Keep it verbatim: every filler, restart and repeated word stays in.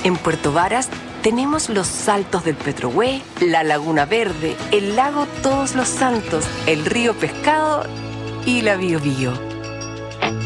En Puerto Varas tenemos los Saltos del Petrohue, la Laguna Verde, el lago Todos los Santos, el río Pescado y la Biobío.